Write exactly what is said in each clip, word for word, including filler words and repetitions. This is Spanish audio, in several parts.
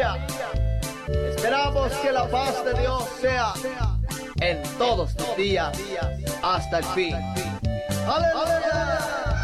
familia. Esperamos que la paz de Dios sea en todos tus días hasta el fin. ¡Aleluya!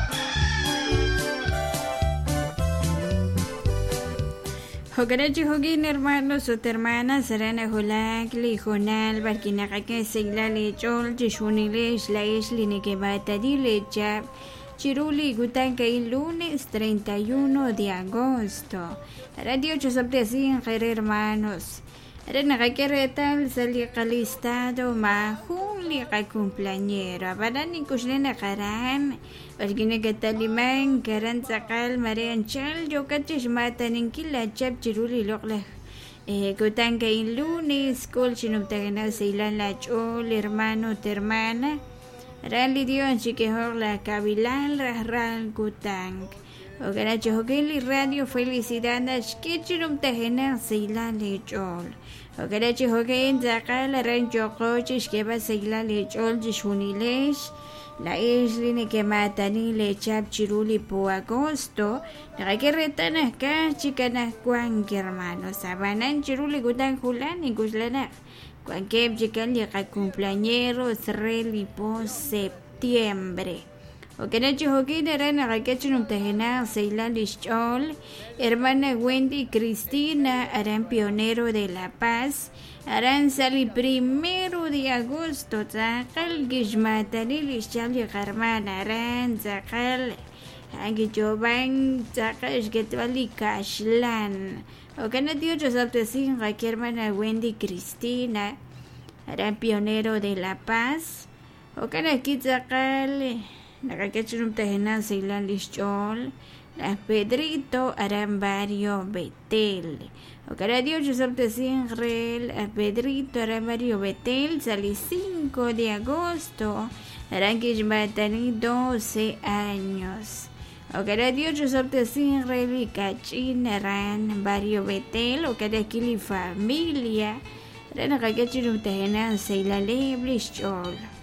Hogarachi hogin hermanos o hermanas serán a holak li honal barkinaka que se la lechol chishunilesh la isli ni que batadi lecha chiruli gutanka el lunes treinta y uno de agosto. Radio Chosaptesin hermanos. Renaka que retal sali calistado ma juli ka cumpleañero. Barani kuslena karan. Bargina que talimán, karan sakal, marian chal, yo cachish matan en kila chap chiruli lokla. Eh, Kutanka en lunes, kol chinuptagana seilan la chol, hermano, hermana. Rally Dios, chiquejor la cabilal, ral kutank. O ganacho hogeli radio felicidades, que chinuptagana seilan le chol. O ganacho hogen zakal, rancho coches, que va seilan le chol, jishunilesh. La isla que mata ni le chap chiruli po agosto, la que retana acá, chicana cuanque hermano, sabanan chiruli gutan julan y guslana, cuanque chican llega cumpleañero, sreli po septiembre. O que nacho hoquín era na raquechun tejena, Ceilán Lichol, hermana Wendy Cristina, harán pionero de La Paz. Harán salir primero de agosto, Zakal Gishmatani Lishal Yakarman, Harán Zakal Agijoban Zakal Getwali Kashlan. O que no dio Josaptesin, hermana Wendy Cristina, harán pionero de La Paz. O que no quit Zakal, la Rakachum Tejena, Ceilán Lichol. Las Pedrito harán barrio Betel. O cara Dios Josaptesin Rel, a Pedrito harán barrio Betel, sale cinco de agosto, harán que matani doce años. O cara Dios Josaptesin Rel y Cachín harán barrio Betel, o cara Kili familia, harán a Cachín Utahena, se la leble chol.